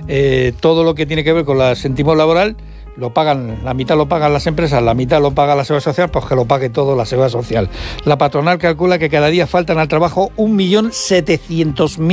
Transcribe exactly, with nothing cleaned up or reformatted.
eh, todo lo que tiene que ver con el céntimo laboral, lo pagan, la mitad lo pagan las empresas, la mitad lo paga la Seguridad Social, pues que lo pague todo la Seguridad Social. La patronal calcula que cada día faltan al trabajo un millón setecientos mil